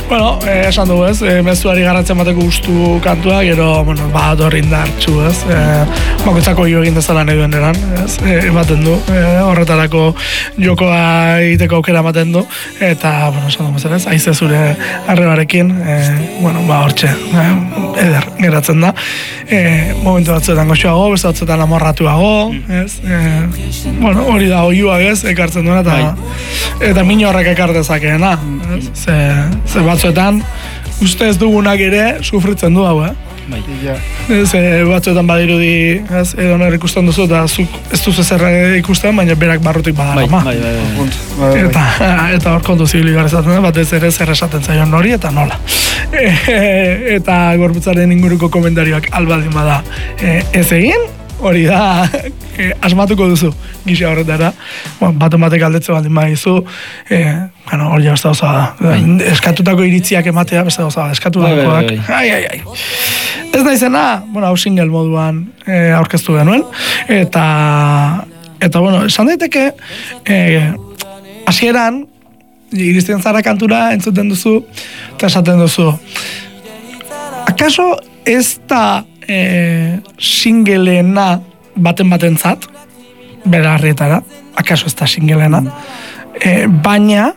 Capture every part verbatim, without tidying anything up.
Bueno, eh, esan dugu ez, eh, mezuari garratzen bateko gustu kantua, gero, bueno, ba, dorri indartxu ez, eh, bakoitzako jo egin dezala nahi duen eran, ez, eh, ematen du, eh, horretarako jokoa egiteko aukera ematen du, eta, bueno, esan dugu ez, aize zure arrebarekin, eh, bueno, ba, hortxe, eh, eder, geratzen da, eh, momentu batzuetan goxoago, beste batzuetan amorratuago, ez, eh, bueno, hori da, oiua ez, ekartzen duena, eta, eta min horrek ekar dezakeena, ez, ze, ze batzuetan, uste ez dugunak ere sufritzen du hau, eh? Bai. Ez, e, batzuetan badirudi, ez, edo nire ikusten duzu, eta zuk ez duzu zerra ikusten, baina berak barrutik badarama. Bai, bai, bai, bai. Eta, eta hor kontu zibili garrazatzen da, batez ere zer esaten zaion hori, eta nola. E, eta gorputzaren inguruko komentarioak albaldin bada e, ez egin, hori da, e, asmatuko duzu gisa horretara, bueno, baten batek aldetzen baldin badizu, e, bueno, hori ja beste gauza da. Eskatutako iritziak ematea beste gauza da, eskatutakoak. Ai, ai, ai. Ez naizena, bueno, hau single moduan e, aurkeztu genuen, eta, eta bueno, esan daiteke, e, hasieran, iristen zara kantura entzuten duzu, eta esaten duzu. Akaso ez da E, singleena baten batentzat bera harrietara, akaso ez da singleena, e, baina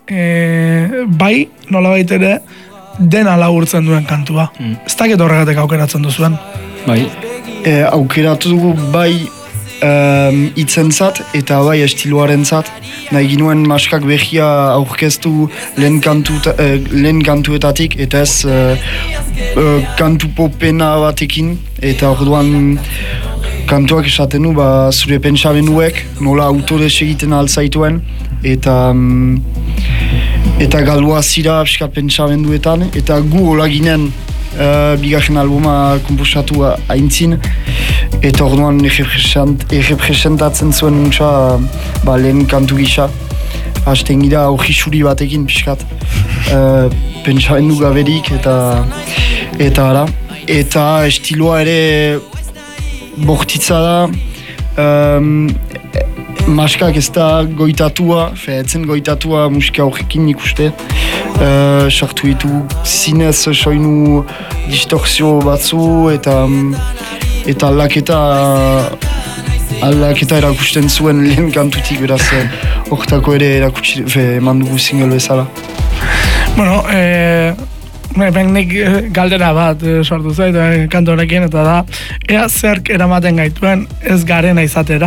e, bai nolabait ere dena laburtzen duen kantua. Mm. Ez dakit horregatek aukeratzen duzuen. Bai, e, aukeratu dugu bai um, itzentzat eta bai estiloarentzat. Nahi ginuen maskak behia aurkeztu lehen, kantu, eh, lehen kantuetatik eta ez eh, eh, kantu popena batekin, eta orduan kantuak esaten du ba, zure pentsamenduek nola autores egiten alzaituen eta um, eta galua zira pixka pentsamenduetan, eta gu hola ginen uh, bigarren albuma komposatu aintzin, eta orduan errepresentatzen zuen nuntza ba, lehen kantu gisa. Hasten gira aurrisuri batekin pixkat, uh, pentsamendu gaberik eta eta ara. Eta estiloa ere bortitza da, um, maskak ez da goitatua, fe, etzen goitatua musika horrekin ikuste. Uh, sartu ditu zinez soinu distorsio batzu eta eta aldaketa aldaketa erakusten zuen lehen kantutik, beraz hortako ere erakutsi eman dugu single bezala. Bueno, eh, ben nik galdera bat eh, sortu zait eh, kantu horrekin, eta da, ea zerk eramaten gaituen ez garena izatera?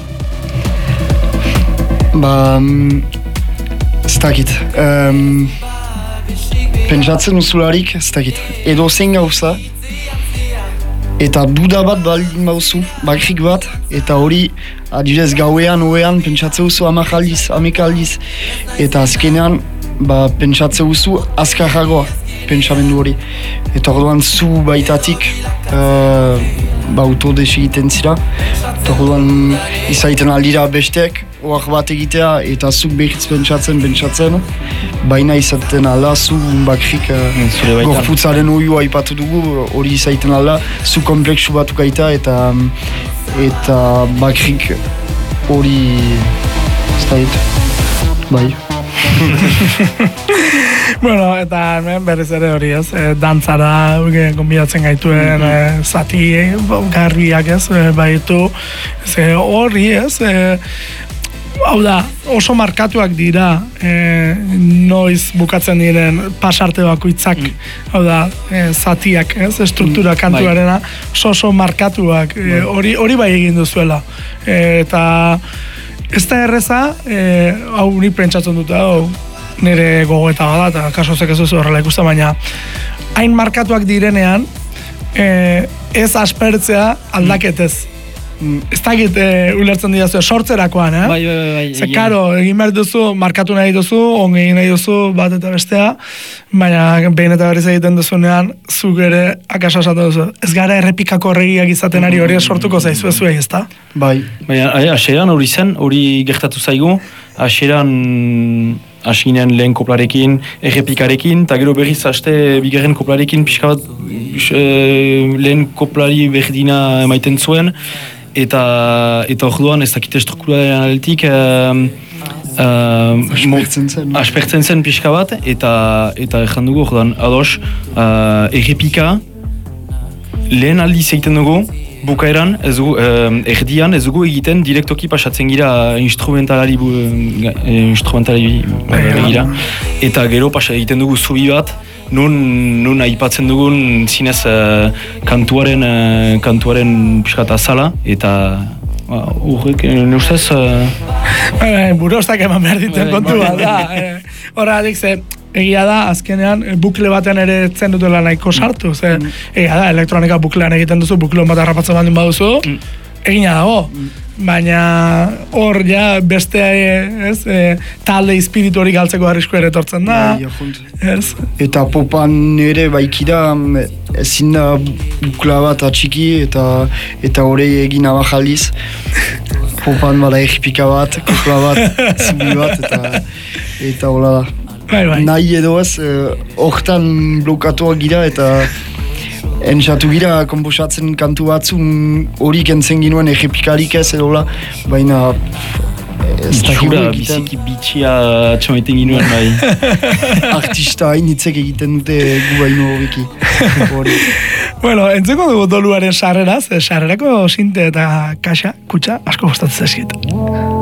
Ba, ez dakit. Um, pentsatzen uzularik, ez dakit. Edo zein gauza, eta duda bat baldin bauzu, bakrik bat, eta hori adibidez gauean, oean, pentsatze uzu amak aldiz, amek aldiz, eta azkenean, ba, pentsatze uzu azkarragoa, pentsamendu hori. Eta orduan zu baitatik, uh, ba, autodes egiten zira, eta orduan izaiten aldira besteak, oak bat egitea, eta zuk behitz pentsatzen, pentsatzen, baina izaten ala, zu bakrik uh, gorputzaren oioa aipatu dugu, hori izaiten ala, zu kompleksu batu gaita, eta eta bakrik hori ez da dit, bai. Bueno, eta hemen berriz ere hori ez, e, dantzara gonbidatzen gaituen mm-hmm. e, zati e, garbiak ez, e, baitu, ez, horri ez, e, hau da, oso markatuak dira e, noiz bukatzen diren pasarte bakoitzak, mm. hau da, e, zatiak, ez, struktura kantuarena, oso oso markatuak, e, hori, hori bai egin duzuela. E, eta ez da erreza, e, hau ni pentsatzen dute, hau nire gogoeta bada, eta kaso zek ez duzu horrela ikusten, baina hain markatuak direnean, e, ez aspertzea aldaketez. Ez dakit e, ulertzen dira zuen, sortzerakoan, eh? Bai, bai, bai. Ze, karo, egin behar duzu, markatu nahi duzu, ongi egin nahi duzu, bat eta bestea, baina behin eta berriz egiten duzunean, zuk ere akasa esaten duzu. Ez gara errepikako horregiak izaten ari hori sortuko zaizu ez zuei, ez da? Bai. Baina, hasieran hori zen, hori gertatu zaigu, hasieran hasinen lehen koplarekin, errepikarekin, eta gero berriz haste bigarren koplarekin pixka bat lehen koplari berdina emaiten zuen, eta eta orduan ez dakite strukturaren aldetik Uh, Aspertzen zen. Aspertzen zen pixka bat, eta eta ezan dugu, jodan, ados, uh, errepika, lehen aldiz egiten dugu, bukaeran, ez dugu, uh, erdian, ez dugu egiten direktoki pasatzen gira instrumentalari, bu, uh, instrumentalari uh, gira, eta gero pasa egiten dugu zubi bat, nun, nun aipatzen dugun zinez uh, kantuaren, uh, kantuaren pixka eta azala, eta urrek, uh, ustez... Uh, Burostak eman behar dituen kontua, da. Horregatik ze, egia da, azkenean, bukle baten ere etzen dutela nahiko sartu, ze, egia da, elektronika buklean egiten duzu, bukleon bat harrapatzen bandin baduzu, egina dago. Baina hor ja beste ez, e, talde espiritu hori galtzeko arrisko ere etortzen da. Ez? Eta popan ere baikida ezin da bukla bat atxiki eta eta horrei egin abajaliz. Popan bada egipika bat, kopla bat, zubi bat eta eta hola da. Bai, bai. Nahi edo ez, hortan blokatuak gira eta entzatu gira komposatzen kantu batzu hori kentzen ginuen egipikarik ez edola, baina ez da Jura, biziki bitxia atxamaiten ginuen bai. Artista hain hitzek egiten dute gu baino hobeki. Bueno, entzeko dugu doluaren sarreraz, sarrerako sinte eta kaxa, kutxa, asko gustatzen zaizkit.